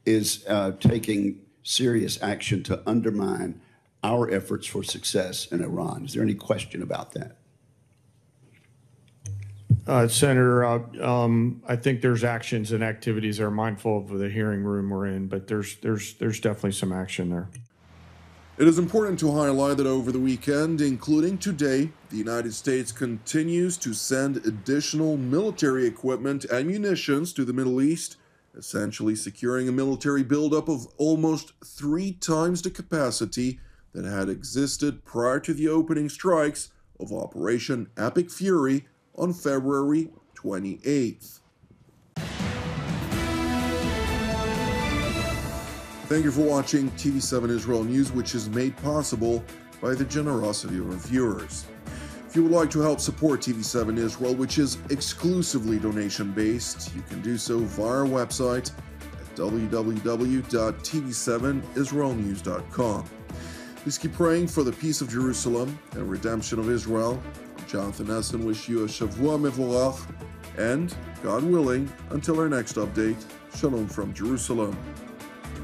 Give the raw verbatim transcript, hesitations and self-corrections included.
is uh, taking serious action to undermine our efforts for success in Iran. Is there any question about that? Uh, Senator, uh, um, I think there's actions and activities that are mindful of the hearing room we're in, but there's there's there's definitely some action there. It is important to highlight that over the weekend, including today, the United States continues to send additional military equipment and munitions to the Middle East, essentially securing a military buildup of almost three times the capacity that had existed prior to the opening strikes of Operation Epic Fury on February twenty-eighth. Thank you for watching T V seven Israel News, which is made possible by the generosity of our viewers. If you would like to help support T V seven Israel, which is exclusively donation-based, you can do so via our website at w w w dot t v seven israel news dot com. Please keep praying for the peace of Jerusalem and redemption of Israel. I'm Jonathan Essen, wish you a Shavua Mevorach, and, God willing, until our next update, Shalom from Jerusalem.